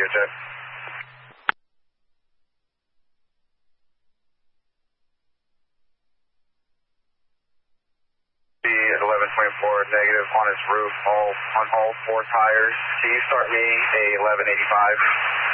Learjet. The 1124 negative on his roof, on all 4 tires. Can you start me a 1185?